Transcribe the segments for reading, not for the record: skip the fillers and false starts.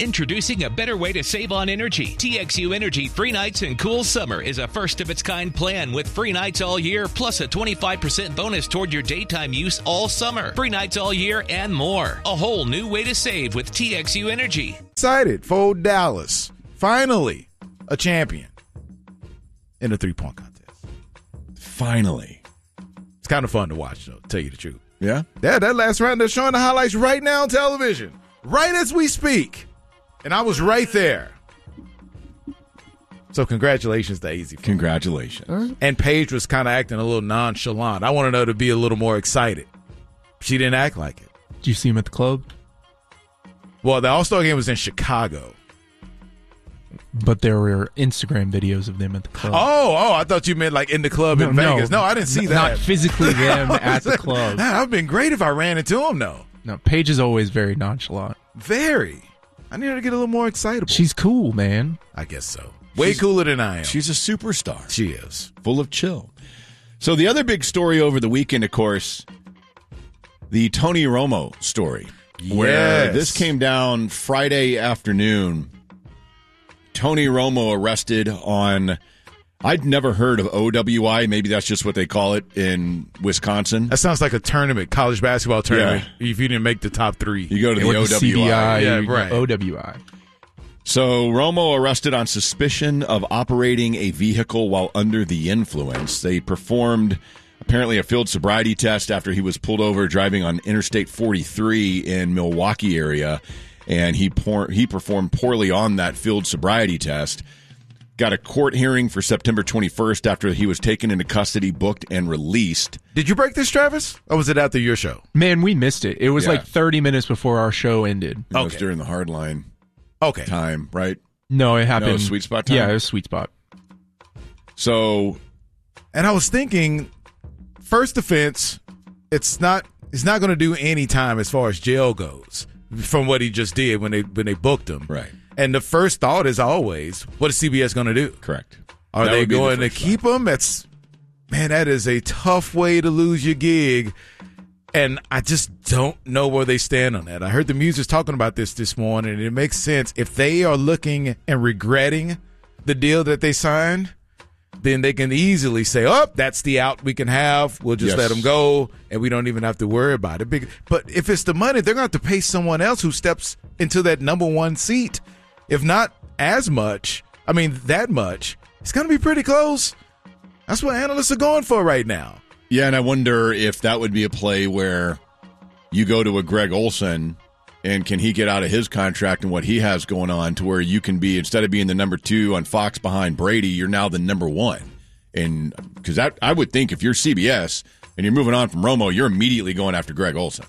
Introducing a better way to save on energy. TXU Energy Free Nights and Cool Summer is a first-of-its-kind plan with free nights all year, plus a 25% bonus toward your daytime use all summer. Free nights all year and more. A whole new way to save with TXU Energy. Excited for Dallas. Finally, a champion in the three-point contest. Finally. It's kind of fun to watch, though, to tell you the truth. Yeah? Yeah, that last round, they're showing the highlights right now on television, right as we speak. And I was right there. So congratulations to AZ. Congratulations. And Paige was kind of acting a little nonchalant. I wanted her to be a little more excited. She didn't act like it. Did you see him at the club? Well, the All-Star game was in Chicago. But there were Instagram videos of them at the club. Oh, I thought you meant like in the club in Vegas. No, I didn't see that. Not physically them at the club. That would have been great if I ran into him, though. No, Paige is always very nonchalant. Very. I need her to get a little more excitable. She's cool, man. I guess so. Way cooler than I am. She's a superstar. She is. Full of chill. So the other big story over the weekend, of course, the Tony Romo story. Yes. Where this came down Friday afternoon. Tony Romo arrested on, I'd never heard of OWI. Maybe that's just what they call it in Wisconsin. That sounds like a tournament, college basketball tournament. Yeah. If you didn't make the top three. You go to the OWI. CBI, yeah, right. OWI. So Romo arrested on suspicion of operating a vehicle while under the influence. They performed apparently a field sobriety test after he was pulled over driving on Interstate 43 in Milwaukee area. And he performed poorly on that field sobriety test. Got a court hearing for September 21st after he was taken into custody, booked, and released. Did you break this, Travis? Or was it after your show? Man, we missed it. It was like 30 minutes before our show ended. It was during the hardline time, right? No, it happened. No, sweet spot time? Yeah, it was sweet spot. So. And I was thinking, first offense, it's not going to do any time as far as jail goes. From what he just did when they booked him. Right. And the first thought is always, what is CBS going to do? Correct. Are they going to keep him? That is a tough way to lose your gig. And I just don't know where they stand on that. I heard the Musers talking about this morning, and it makes sense. If they are looking and regretting the deal that they signed, then they can easily say, that's the out we can have. We'll just let them go, and we don't even have to worry about it. But if it's the money, they're going to have to pay someone else who steps into that number one seat. If not that much, it's going to be pretty close. That's what analysts are going for right now. Yeah, and I wonder if that would be a play where you go to a Greg Olsen, and can he get out of his contract and what he has going on to where you can be, instead of being the number 2 on Fox behind Brady, you're now the number 1. And because I would think if you're CBS and you're moving on from Romo, you're immediately going after Greg Olsen.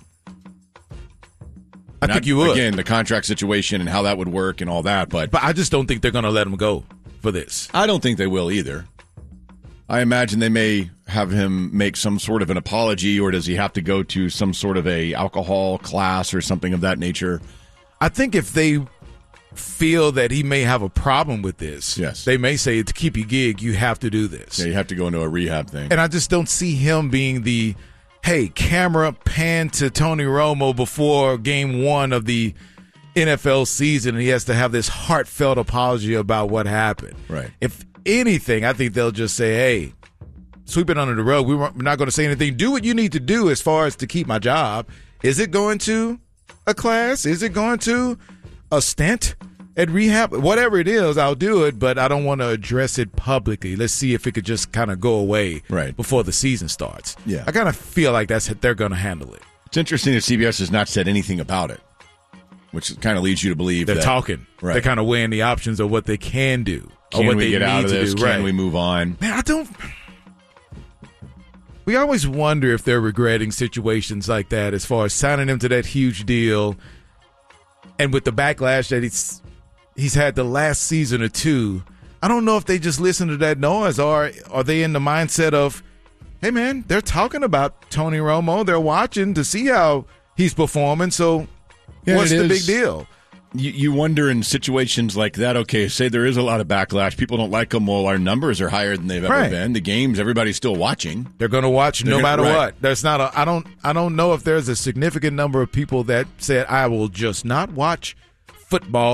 I think you would. Again, the contract situation and how that would work and all that. But I just don't think they're going to let him go for this. I don't think they will either. I imagine they may have him make some sort of an apology, or does he have to go to some sort of a alcohol class or something of that nature? I think if they feel that he may have a problem with this, they may say, to keep your gig, you have to do this. Yeah, you have to go into a rehab thing. And I just don't see him being the, hey, camera pan to Tony Romo before game 1 of the NFL season, and he has to have this heartfelt apology about what happened. Right. If anything, I think they'll just say, hey, sweep it under the rug. We're not going to say anything. Do what you need to do as far as to keep my job. Is it going to a class? Is it going to a stint at rehab? Whatever it is, I'll do it, but I don't want to address it publicly. Let's see if it could just kind of go away before the season starts. Yeah. I kind of feel like that's how they're going to handle it. It's interesting that CBS has not said anything about it, which kind of leads you to believe they're talking. Right. They're kind of weighing the options of what they can do. Can what we they get out of need to this? do. Can we move on? Man, we always wonder if they're regretting situations like that as far as signing him to that huge deal. And with the backlash that he's had the last season or two, I don't know if they just listen to that noise, or are they in the mindset of, hey, man, they're talking about Tony Romo. They're watching to see how he's performing. So what's the big deal? You wonder in situations like that, okay, say there is a lot of backlash. People don't like them. Well, our numbers are higher than they've ever been. The games, everybody's still watching. They're going to watch no matter what. There's not I don't know if there's a significant number of people that said, I will just not watch football